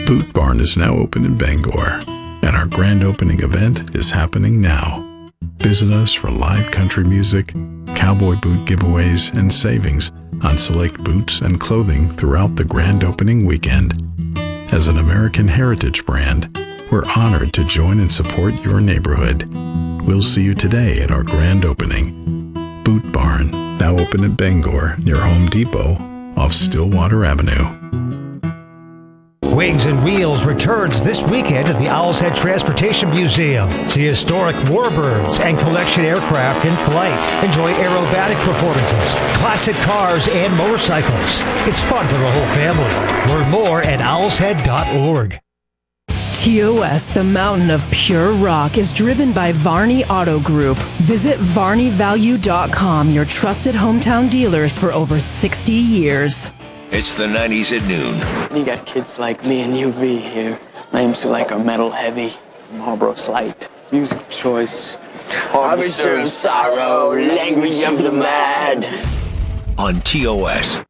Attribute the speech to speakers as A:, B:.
A: Boot Barn is now open in Bangor, and our grand opening event is happening now. Visit us for live country music, cowboy boot giveaways, and savings on select boots and clothing throughout the grand opening weekend. As an American heritage brand, we're honored to join and support your neighborhood. We'll see you today at our grand opening. Boot Barn, now open in Bangor near Home Depot off Stillwater Avenue.
B: Wings and Wheels returns this weekend at the Owl's Head Transportation Museum. See historic warbirds and collection aircraft in flight. Enjoy aerobatic performances, classic cars, and motorcycles. It's fun for the whole family. Learn more at owlshead.org.
C: TOS, the mountain of pure rock, is driven by Varney Auto Group. Visit VarneyValue.com, your trusted hometown dealers for over 60 years.
D: It's the 90s at noon.
E: You got kids like me and UV here. Names like are Metal Heavy, Marlboro Slight. Music choice, Harvester of Sorrow, Language of the Mad.
D: On TOS.